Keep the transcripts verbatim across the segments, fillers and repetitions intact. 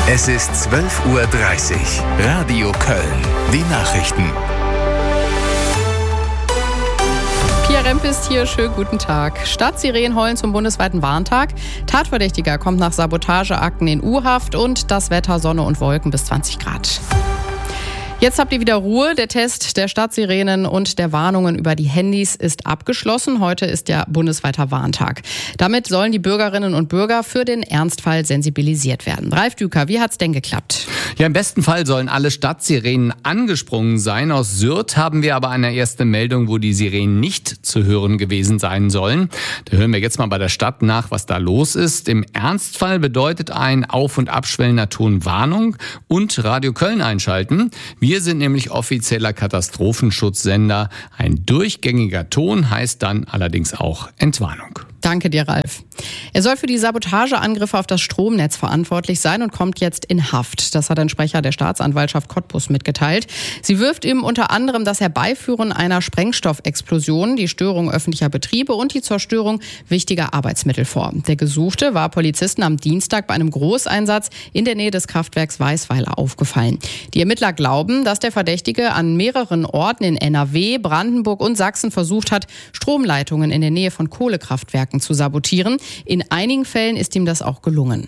Es ist zwölf Uhr dreißig. Radio Köln. Die Nachrichten. Pia Rempe ist hier. Schönen guten Tag. Stadtsirenen heulen zum bundesweiten Warntag. Tatverdächtiger kommt nach Sabotageakten in U-Haft und das Wetter Sonne und Wolken bis zwanzig Grad. Jetzt habt ihr wieder Ruhe. Der Test der Stadtsirenen und der Warnungen über die Handys ist abgeschlossen. Heute ist ja bundesweiter Warntag. Damit sollen die Bürgerinnen und Bürger für den Ernstfall sensibilisiert werden. Ralf Düker, wie hat's denn geklappt? Ja, im besten Fall sollen alle Stadtsirenen angesprungen sein. Aus Sürth haben wir aber eine erste Meldung, wo die Sirenen nicht zu hören gewesen sein sollen. Da hören wir jetzt mal bei der Stadt nach, was da los ist. Im Ernstfall bedeutet ein auf- und abschwellender Ton Warnung und Radio Köln einschalten. Wir sind nämlich offizieller Katastrophenschutzsender. Ein durchgängiger Ton heißt dann allerdings auch Entwarnung. Danke dir, Ralf. Er soll für die Sabotageangriffe auf das Stromnetz verantwortlich sein und kommt jetzt in Haft. Das hat ein Sprecher der Staatsanwaltschaft Cottbus mitgeteilt. Sie wirft ihm unter anderem das Herbeiführen einer Sprengstoffexplosion, die Störung öffentlicher Betriebe und die Zerstörung wichtiger Arbeitsmittel vor. Der Gesuchte war Polizisten am Dienstag bei einem Großeinsatz in der Nähe des Kraftwerks Weißweiler aufgefallen. Die Ermittler glauben, dass der Verdächtige an mehreren Orten in N R W, Brandenburg und Sachsen versucht hat, Stromleitungen in der Nähe von Kohlekraftwerken zu sabotieren. In einigen Fällen ist ihm das auch gelungen.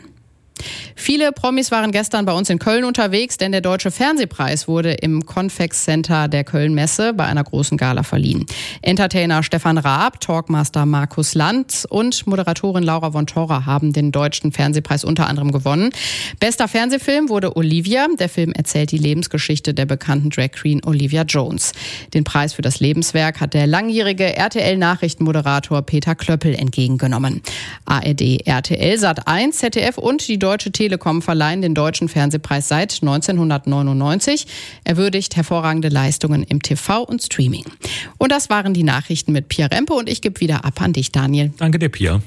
Viele Promis waren gestern bei uns in Köln unterwegs, denn der Deutsche Fernsehpreis wurde im Convex Center der Köln-Messe bei einer großen Gala verliehen. Entertainer Stefan Raab, Talkmaster Markus Lanz und Moderatorin Laura von Torra haben den Deutschen Fernsehpreis unter anderem gewonnen. Bester Fernsehfilm wurde Olivia. Der Film erzählt die Lebensgeschichte der bekannten Drag Queen Olivia Jones. Den Preis für das Lebenswerk hat der langjährige R T L-Nachrichtenmoderator Peter Klöppel entgegengenommen. A R D, R T L, Sat eins, Z D F und die Deutsche Telekom verleihen den Deutschen Fernsehpreis seit neunzehnhundertneunundneunzig. Er würdigt hervorragende Leistungen im T V und Streaming. Und das waren die Nachrichten mit Pia Rempe und ich gebe wieder ab an dich, Daniel. Danke dir, Pia.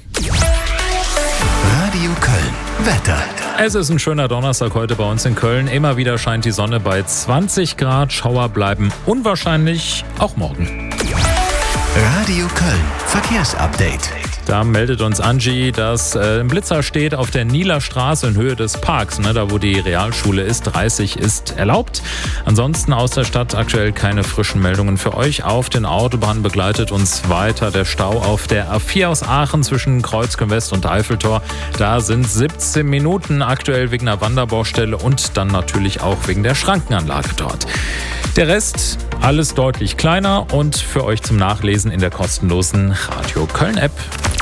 Radio Köln. Wetter. Es ist ein schöner Donnerstag heute bei uns in Köln. Immer wieder scheint die Sonne bei zwanzig Grad. Schauer bleiben unwahrscheinlich, auch morgen. Radio Köln. Verkehrsupdate. Da meldet uns Angie, dass äh, ein Blitzer steht auf der Nieler Straße in Höhe des Parks, ne, da wo die Realschule ist. dreißig ist erlaubt. Ansonsten aus der Stadt aktuell keine frischen Meldungen für euch. Auf den Autobahnen begleitet uns weiter der Stau auf der A vier aus Aachen zwischen Kreuzköln West und Eiffeltor. Da sind siebzehn Minuten aktuell wegen einer Wanderbaustelle und dann natürlich auch wegen der Schrankenanlage dort. Der Rest alles deutlich kleiner und für euch zum Nachlesen in der kostenlosen Radio Köln App.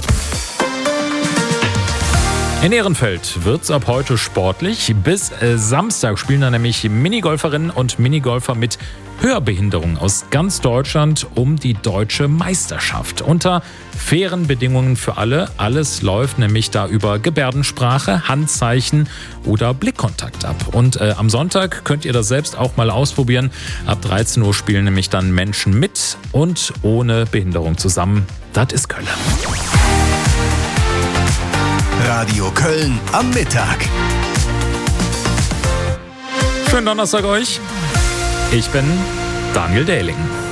In Ehrenfeld wird's ab heute sportlich. Bis äh, Samstag spielen da nämlich Minigolferinnen und Minigolfer mit Hörbehinderung aus ganz Deutschland um die deutsche Meisterschaft. Unter fairen Bedingungen für alle. Alles läuft nämlich da über Gebärdensprache, Handzeichen oder Blickkontakt ab. Und äh, am Sonntag könnt ihr das selbst auch mal ausprobieren. Ab dreizehn Uhr spielen nämlich dann Menschen mit und ohne Behinderung zusammen. Das ist Köln. Radio Köln am Mittag. Schönen Donnerstag euch. Ich bin Daniel Dehling.